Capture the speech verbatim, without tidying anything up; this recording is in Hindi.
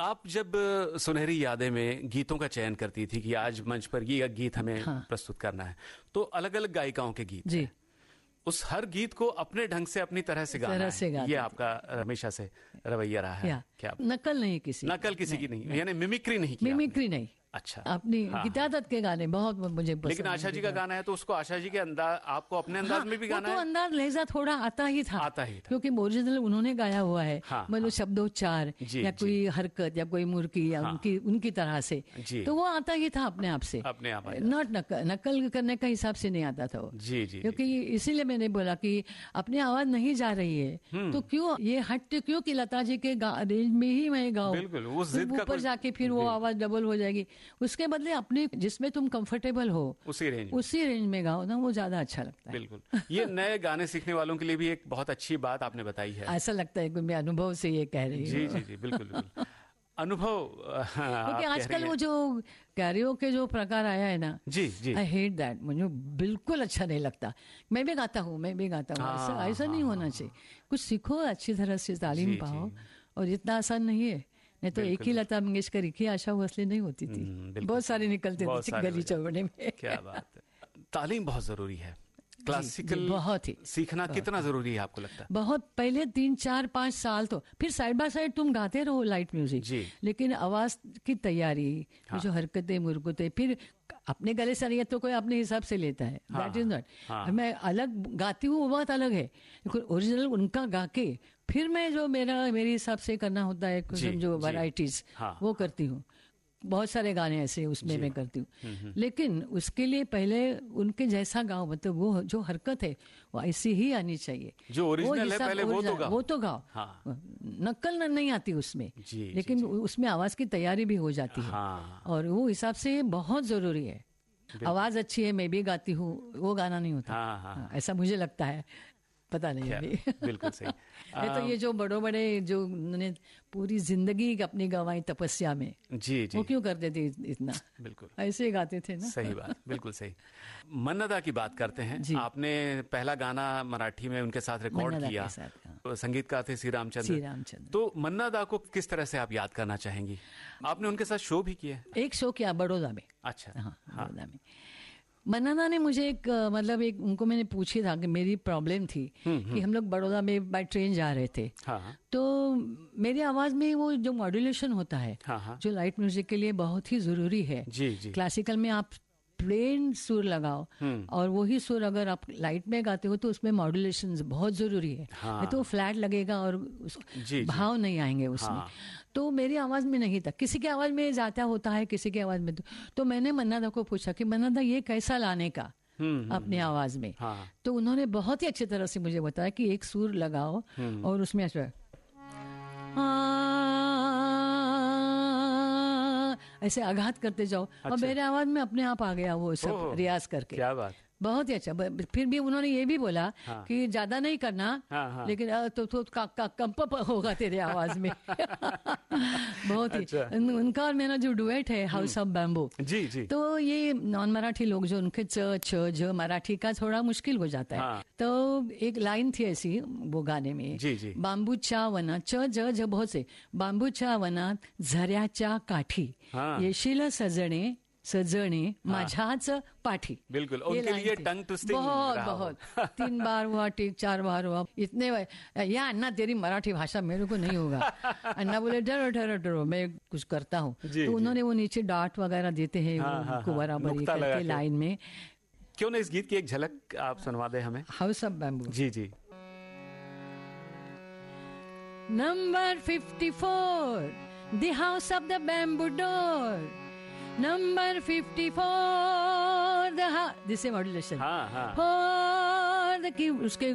आप जब सुनहरी यादें में गीतों का चयन करती थी कि आज मंच पर ये गीत हमें हाँ। प्रस्तुत करना है, तो अलग अलग गायिकाओं के गीत जी, उस हर गीत को अपने ढंग से अपनी तरह से गाना है, ये आपका हमेशा से रवैया रहा है क्या? नकल नहीं किसी नकल किसी की नहीं, यानी मिमिक्री नहीं की? मिमिक्री नहीं। अच्छा, अपनी गीता दत्त के गाने बहुत मुझे पसंद। लेकिन आशा जी का गाना है तो उसको आशा जी के अंदाज, आपको अपने अंदाज हाँ, में भी गाना तो है? अंदाज लहजा थोड़ा आता ही था, आता ही था, क्योंकि ओरिजिनल उन्होंने गाया हुआ है। हाँ, मतलब हाँ, शब्दोच्चार या कोई हरकत या कोई मुर्की या हाँ, उनकी उनकी तरह से, तो वो आता ही था अपने आप से, अपने आप, नॉट नकल नकल करने का हिसाब से नहीं आता था वो। जी जी, क्योंकि इसीलिए मैंने बोला कि अपनी आवाज नहीं जा रही है तो क्यों ये हट क्यों कि लता जी के रेंज में ही मैं गाऊं, ऊपर जाके फिर वो आवाज डबल हो जाएगी। उसके बदले अपने जिसमें तुम कंफर्टेबल हो उसी रेंज उसी रेंज में गाओ ना, वो ज्यादा अच्छा लगता है। बिल्कुल, ये नए गाने सीखने वालों के लिए भी एक बहुत अच्छी बात आपने बताई है। ऐसा लगता है कि मैं अनुभव से ये कह रही हूँ। जी जी जी, बिल्कुल बिल्कुल अनुभव। क्योंकि आजकल वो जो कैरियोके जो प्रकार आया है ना, जी जी, आई हेट दैट, मुझे बिल्कुल अच्छा नहीं लगता। मैं भी गाता हूँ मैं भी गाता हूँ ऐसा ऐसा नहीं होना चाहिए। कुछ सीखो, अच्छी तरह से तालीम पाओ, और इतना आसान नहीं है। नहीं तो एक ही लता मंगेशकर, एक ही आशा भोसले नहीं होती थी, बहुत सारे निकलते थे गली चौबड़े में। क्या बात है, तालीम बहुत जरूरी है। क्लासिकल बहुत ही सीखना कितना जरूरी है आपको लगता है? बहुत, पहले तीन चार पांच साल तो, फिर साइड बाय साइड तुम गाते रहो लाइट म्यूजिक, लेकिन आवाज की तैयारी, हाँ, जो हरकतें मुरकतें, फिर अपने गले से नहीं है तो कोई अपने हिसाब से लेता है, दैट इज नॉट। मैं अलग गाती हूँ वो बात अलग है, लेकिन ओरिजिनल उनका गा के फिर मैं जो मेरा मेरे हिसाब से करना होता है कुछ जो वैरायटीज, हाँ, वो करती हूँ। बहुत सारे गाने ऐसे उसमें मैं करती हूँ, लेकिन उसके लिए पहले उनके जैसा गाओ, मतलब वो जो हरकत है वो ऐसी ही आनी चाहिए, जो ओरिजिनल है पहले वो तो गाओ, वो तो गाओ। हाँ। नकल नहीं आती उसमें, लेकिन जी, जी, उसमें आवाज की तैयारी भी हो जाती है। हाँ। और वो हिसाब से बहुत जरूरी है। आवाज अच्छी है, मैं भी गाती हूँ, वो गाना नहीं होता। हाँ, हाँ, ऐसा मुझे लगता है, पता नहीं अभी। बिल्कुल सही। ये तो ये जो बड़े बड़े जो उन्होंने पूरी जिंदगी अपनी गंवाई तपस्या में, जी जी, वो क्यों करते थे इतना? बिल्कुल ऐसे गाते थे ना। सही बात, बिल्कुल सही। मन्ना दा की बात करते हैं, आपने पहला गाना मराठी में उनके साथ रिकॉर्ड किया, तो संगीतकार थे श्री रामचंद्र। श्री रामचंद्र। तो मन्ना दा को किस तरह से आप याद करना चाहेंगी? आपने उनके साथ शो भी किया? एक शो किया बड़ौदा में। अच्छा, हाँ, बड़ौदा में। मन्ना दा ने मुझे एक मतलब एक उनको मैंने पूछी था कि मेरी प्रॉब्लम थी कि हम लोग बड़ौदा में बाय ट्रेन जा रहे थे, हाँ, तो मेरी आवाज में वो जो मॉड्यूलेशन होता है, हाँ, जो लाइट म्यूजिक के लिए बहुत ही जरूरी है। जी, जी। क्लासिकल में आप प्लेन सुर लगाओ और वही सुर अगर आप लाइट में गाते हो तो उसमें मॉड्यूलेशन बहुत जरूरी है, हाँ, तो फ्लैट लगेगा और जी, भाव जी, नहीं आएंगे उसमें। हाँ। तो मेरी आवाज में नहीं था, किसी की आवाज में जाता होता है, किसी की आवाज में तो, तो मैंने मन्ना दा को पूछा कि मन्ना दा ये कैसा लाने का अपनी आवाज में। हाँ। तो उन्होंने बहुत ही अच्छी तरह से मुझे बताया कि एक सुर लगाओ और उसमें ऐसे आघात करते जाओ। अच्छा। और मेरे आवाज में अपने आप आ गया वो सब रियाज करके। क्या बात, बहुत ही अच्छा। फिर भी उन्होंने ये भी बोला, हाँ, कि ज्यादा नहीं करना, हाँ, हाँ, लेकिन तो, तो का, का, कंप होगा तेरे आवाज में। बहुत ही अच्छा। उनका और मेरा जो डुएट है हाउस ऑफ बैम्बू, जी जी, तो ये नॉन मराठी लोग जो उनके च छ ज मराठी का थोड़ा मुश्किल हो जाता है, हाँ, तो एक लाइन थी ऐसी वो गाने में, जी जी, बांबूच्या वनात च ज ज बहुत से, बांबूच्या वनात झऱ्याच्या काठी, हाँ, येशील सजणे सजणे माझ्याच पाठी। बिल्कुल, उनके लिए टंग ट्विस्टिंग बहुत बहुत तीन बार हुआ, टेक चार बार हुआ, इतने या अन्ना तेरी मराठी भाषा मेरे को नहीं होगा। अन्ना बोले डरो डरो डरो मैं कुछ करता हूँ, तो उन्होंने वो नीचे डांट वगैरह देते हैं, हाँ, हाँ, उनको बराबर करके लाइन में। क्यों ना इस गीत की एक झलक आप सुनवा दे हमें, house of bamboo. Ji ji. Number fifty four the house of the bamboo door, number fifty four the this modulation, हाँ हाँ, फोर द की उसके